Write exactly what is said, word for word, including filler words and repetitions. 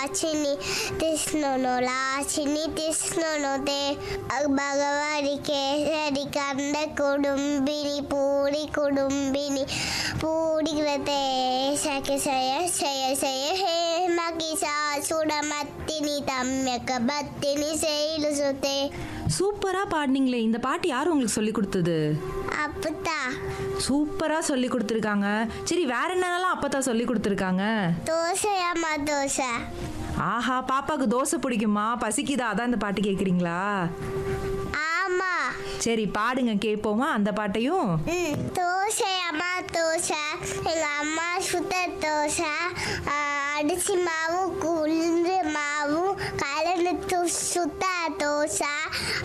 Laachini tisnono, laachini tisnono te Bhagavadi kesari kanda kudumbini puri kudumbini puri krate sake saya saya saya he makisa sudamattini tamyaka battini seilu sute. சூப்பரா பாடினீங்களே. இந்த பாட்டு யார் உங்களுக்கு சொல்லி கொடுத்தது? அப்பத்தா. சூப்பரா சொல்லி கொடுத்துருக்காங்க. சரி, வேற என்னென்னலாம் அப்பத்தா சொல்லி கொடுத்துருக்காங்க? தோசை அம்மா தோசை. ஆஹா, பாப்பாக்கு தோசை பிடிக்குமா? பசிக்குதா? அதான் இந்த பாட்டு கேட்குறீங்களா? ஆமா. சரி, பாடுங்க கேட்போமா அந்த பாட்டையும்? ம் தோசை அம்மா தோசை. எங்க அம்மா சுத்த தோசை அடிச்சு மாவும் உளுந்து மாவும் கலந்து சுத்த தோசை